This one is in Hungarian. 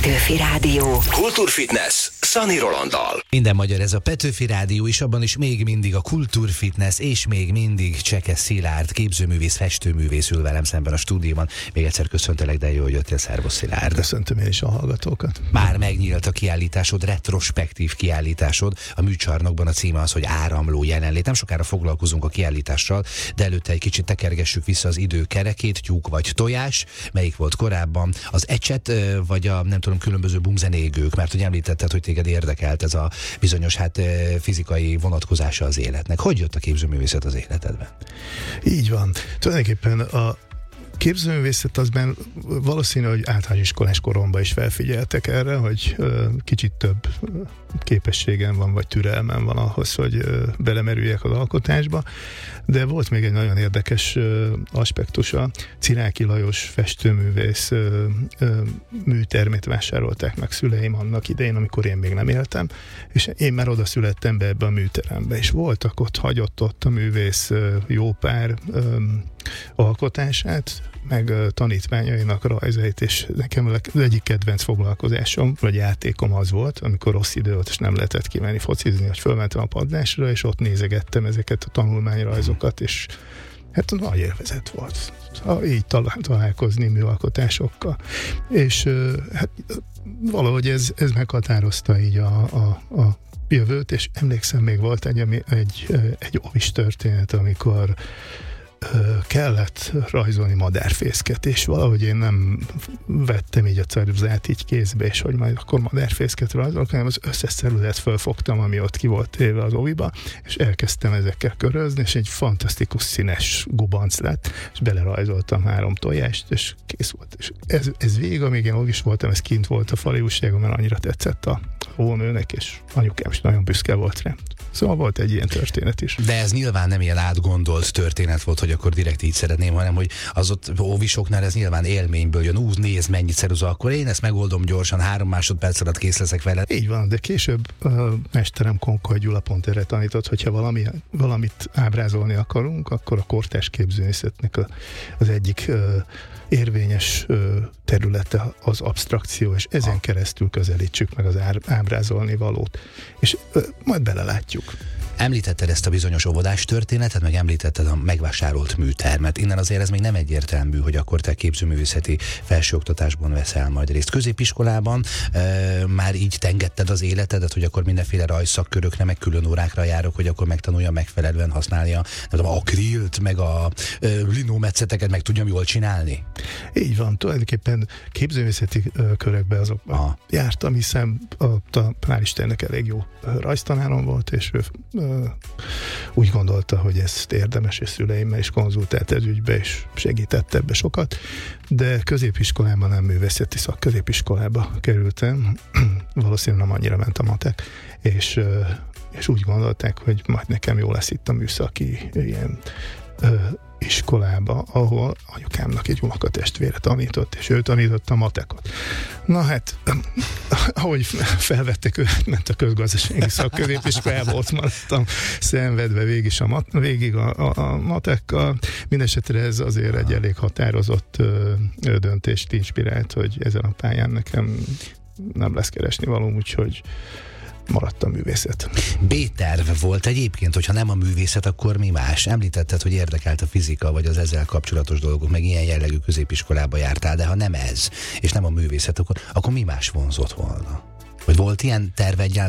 Petőfi Rádió. Kultúrfitness Szani Rolanddal. Minden magyar, ez a Petőfi Rádió, és abban is még mindig a kultúrfitness, és még mindig Cseke Szilárd, képzőművész, festőművész ül velem szemben a stúdióban. Még egyszer köszöntelek, de jó, hogy jöttél. Szervusz, Szilárd. Köszöntöm én is a hallgatókat. Már megnyílt a kiállításod, retrospektív kiállításod. A Műcsarnokban a címe az, hogy Áramló jelenlét. Nem sokára foglalkozunk a kiállítással, de előtte egy kicsit tekergessük vissza az idő kerekét, tyúk vagy tojás, melyik volt korábban, az ecset, vagy a nem tudom, különböző bumzenégők, mert hogy említetted, hogy téged érdekelt ez a bizonyos fizikai vonatkozása az életnek. Hogy jött a képzőművészet az életedben? Így van. Tulajdonképpen a képzőművészet azben valószínű, hogy általános iskolás koromban is felfigyeltek erre, hogy kicsit több képességem van, vagy türelmem van ahhoz, hogy belemerüljek az alkotásba, de volt még egy nagyon érdekes aspektusa. Ciráki Lajos festőművész műtermét vásárolták meg szüleim annak idején, amikor én még nem éltem, és én már oda születtem be ebbe a műterembe, és voltak ott, hagyott ott a művész jó pár alkotását, meg tanítványainak rajzait, és nekem az egyik kedvenc foglalkozásom, vagy játékom az volt, amikor rossz idő volt, és nem lehetett kimenni focizni, hogy fölmentem a padlásra, és ott nézegettem ezeket a tanulmányrajzokat, és hát nagy élvezet volt. Így találkozni műalkotásokkal. És hát valahogy ez meghatározta így a jövőt, és emlékszem, még volt egy ovis történet, amikor kellett rajzolni madárfészket, és valahogy én nem vettem így a ceruzát így kézbe, és hogy majd akkor madárfészket rajzolok, hanem az összes ceruzát fölfogtam, ami ott ki volt téve az oviba, és elkezdtem ezekkel körözni, és egy fantasztikus színes gubanc lett, és belerajzoltam 3 tojást, és kész volt. És ez végig, amíg én ovis voltam, ez kint volt a fali újságon, mert annyira tetszett a hónőnek, és anyukám is nagyon büszke volt rá. Szóval volt egy ilyen történet is. De ez nyilván nem ilyen átgondolt történet volt, hogy akkor direkt így szeretném, hanem hogy az ott óvisoknál ez nyilván élményből jön. Nézd, mennyi ceruza, akkor én ezt megoldom gyorsan, 3 másodperc alatt kész leszek vele. Így van, de később mesterem Konkoly Gyula pont erre tanított, hogyha valamit ábrázolni akarunk, akkor a kortárs képzőművészetnek az egyik érvényes területe az abstrakció, és ezen keresztül közelítsük meg az ábrázolni valót. És majd belelátjuk. Említetted ezt a bizonyos óvodás történetet, meg említetted a megvásárolt műtermet. Innen azért ez még nem egyértelmű, hogy akkor te képzőművészeti felsőoktatásban veszel majd részt. Középiskolában már így tengetted az életedet, hogy akkor mindenféle rajzszakkörökre, meg külön órákra járok, hogy akkor megtanulja megfelelően használni a akrilt, meg a linómetszeteket, meg tudjam jól csinálni? Így van, tulajdonképpen képzőművészeti körökbe azokban jártam, hiszen hál' Istennek elég jó rajztanárom volt, és ő úgy gondolta, hogy ezt érdemes, és szüleimmel is konzultált ez ügybe, és segített ebbe sokat, de középiskolában nem művészeti szakközépiskolába kerültem, valószínűleg nem annyira ment a matek, és úgy gondolták, hogy majd nekem jó lesz itt a műszaki ilyen iskolába, ahol anyukámnak egy unokatestvére tanított, és ő tanította a matekot. Na hát, ahogy felvettek őt, ment a közgazdasági szakközépiskolába, ott maradtam szenvedve végig a matekkal. Mindenesetre ez azért egy elég határozott döntést inspirált, hogy ezen a pályán nekem nem lesz keresni valóm, úgyhogy maradt a művészet. B-terv volt egyébként, hogyha nem a művészet, akkor mi más? Említetted, hogy érdekelt a fizika, vagy az ezzel kapcsolatos dolgok, meg ilyen jellegű középiskolába jártál, de ha nem ez, és nem a művészet, akkor mi más vonzott volna? Vagy volt ilyen terve egyáltalán?